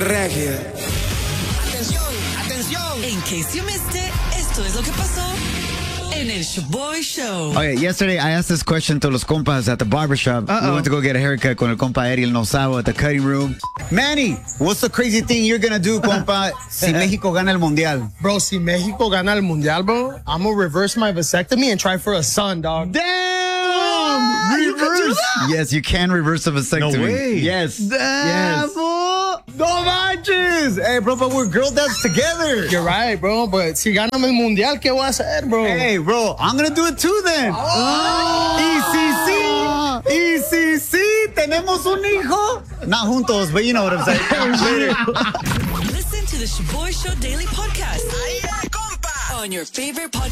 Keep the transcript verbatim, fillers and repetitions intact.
regia. Atención, atención. In case you missed it, esto es lo que pasó en el Shaboy Show. Okay, yesterday I asked this question to los compas at the barbershop. Uh-oh. We went to go get a haircut con el compa Ariel Nosavo at the cutting room. Manny, what's the crazy thing you're gonna do, compa, si México gana el mundial? Bro, si Mexico gana el mundial, bro, I'm gonna reverse my vasectomy and try for a son, dog. Damn! Reverse? Yes, you can reverse a vasectomy. No way. Yes. Damn, Yes. fool. No manches! Hey, bro, but we're girl dads together. You're right, bro, but si ganamos el mundial, ¿qué voy a hacer, bro? Hey, bro, I'm gonna do it too then. Oh. Y si sí, y si sí, tenemos un hijo. Not juntos, but you know what I'm saying. Later. Listen to the Shaboy Show Daily Podcast on your favorite podcast